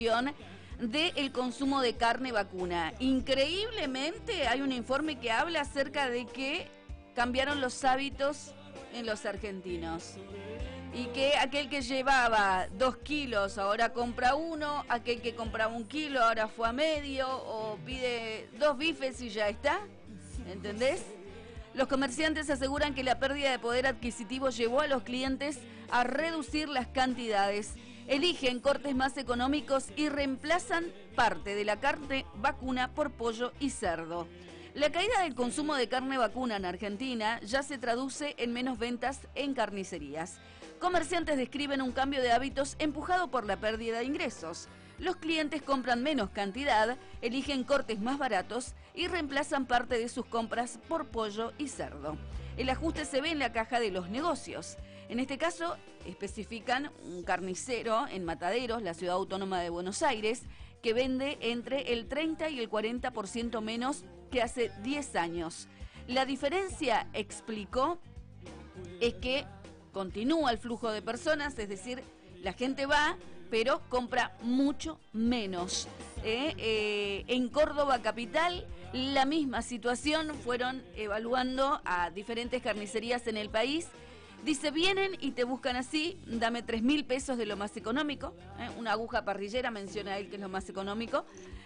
del consumo de carne vacuna. Increíblemente hay un informe que habla acerca de que cambiaron los hábitos en los argentinos y que aquel que llevaba 2 kilos ahora compra 1, aquel que compraba 1 kilo ahora fue a medio o pide 2 bifes y ya está, ¿entendés? Los comerciantes aseguran que la pérdida de poder adquisitivo llevó a los clientes a reducir las cantidades. Eligen cortes más económicos y reemplazan parte de la carne vacuna por pollo y cerdo. La caída del consumo de carne vacuna en Argentina ya se traduce en menos ventas en carnicerías. Comerciantes describen un cambio de hábitos empujado por la pérdida de ingresos. Los clientes compran menos cantidad, eligen cortes más baratos y reemplazan parte de sus compras por pollo y cerdo. El ajuste se ve en la caja de los negocios. En este caso, especifican un carnicero en Mataderos, la ciudad autónoma de Buenos Aires, que vende entre el 30 y el 40% menos que hace 10 años. La diferencia, explicó, es que continúa el flujo de personas, es decir, la gente va, pero compra mucho menos. En Córdoba capital, la misma situación, fueron evaluando a diferentes carnicerías en el país. Dice, vienen y te buscan así, dame 3.000 pesos de lo más económico, una aguja parrillera, menciona él que es lo más económico,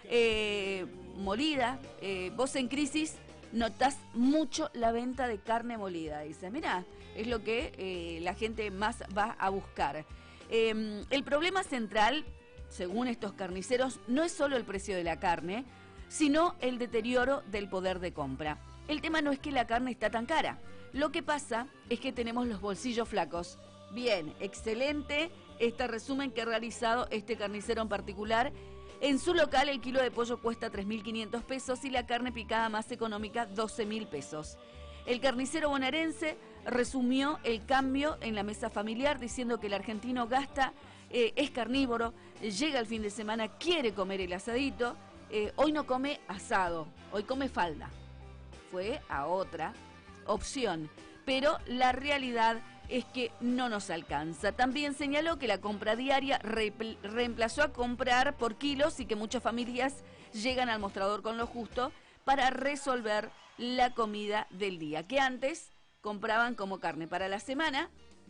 molida, vos en crisis notás mucho la venta de carne molida, dice, mirá, es lo que la gente más va a buscar. El problema central, según estos carniceros, no es solo el precio de la carne, sino el deterioro del poder de compra. El tema no es que la carne está tan cara. Lo que pasa es que tenemos los bolsillos flacos. Bien, excelente este resumen que ha realizado este carnicero en particular. En su local el kilo de pollo cuesta 3.500 pesos y la carne picada más económica 12.000 pesos. El carnicero bonaerense resumió el cambio en la mesa familiar diciendo que el argentino gasta, es carnívoro, llega el fin de semana, quiere comer el asadito, hoy no come asado, hoy come falda. Fue a otra opción, pero la realidad es que no nos alcanza. También señaló que la compra diaria reemplazó a comprar por kilos y que muchas familias llegan al mostrador con lo justo para resolver la comida del día, que antes compraban como carne para la semana,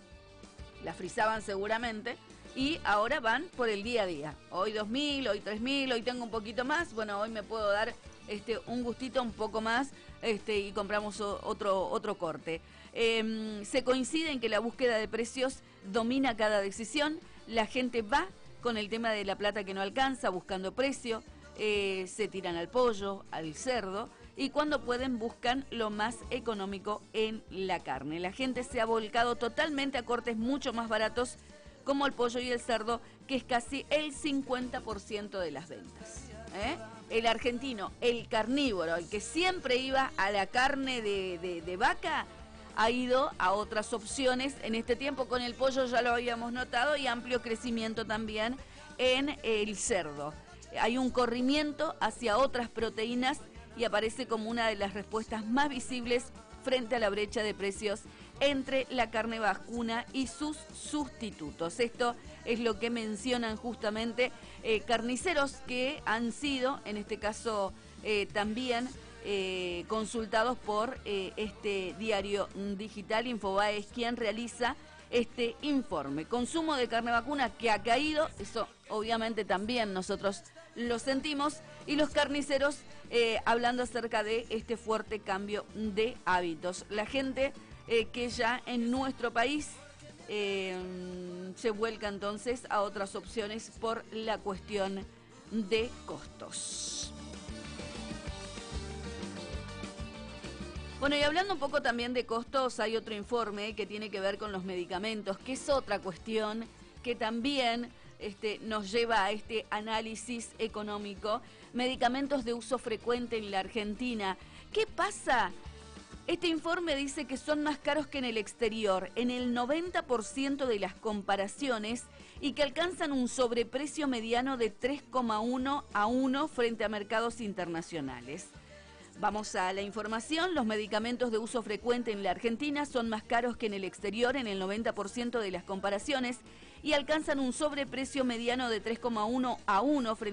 la frizaban seguramente, y ahora van por el día a día. Hoy 2.000, hoy 3.000, hoy tengo un poquito más, bueno, hoy me puedo dar un gustito un poco más y compramos otro corte. Se coincide en que la búsqueda de precios domina cada decisión. La gente va con el tema de la plata que no alcanza, buscando precio, se tiran al pollo, al cerdo, y cuando pueden buscan lo más económico en la carne. La gente se ha volcado totalmente a cortes mucho más baratos como el pollo y el cerdo, que es casi el 50% de las ventas. El argentino, el carnívoro, el que siempre iba a la carne de vaca, ha ido a otras opciones. En este tiempo con el pollo ya lo habíamos notado, y amplio crecimiento también en el cerdo. Hay un corrimiento hacia otras proteínas y aparece como una de las respuestas más visibles frente a la brecha de precios entre la carne vacuna y sus sustitutos. Esto es lo que mencionan justamente carniceros que han sido, en este caso también consultados por este diario digital. Infobae es quien realiza este informe. Consumo de carne vacuna que ha caído, eso obviamente también nosotros lo sentimos, y los carniceros hablando acerca de este fuerte cambio de hábitos. La gente que ya en nuestro país se vuelca entonces a otras opciones por la cuestión de costos. Bueno, y hablando un poco también de costos, hay otro informe que tiene que ver con los medicamentos, que es otra cuestión que también nos lleva a este análisis económico. Medicamentos de uso frecuente en la Argentina. ¿Qué pasa? Este informe dice que son más caros que en el exterior, en el 90% de las comparaciones, y que alcanzan un sobreprecio mediano de 3,1 a 1 frente a mercados internacionales. Vamos a la información. Los medicamentos de uso frecuente en la Argentina son más caros que en el exterior en el 90% de las comparaciones y alcanzan un sobreprecio mediano de 3,1 a 1 frente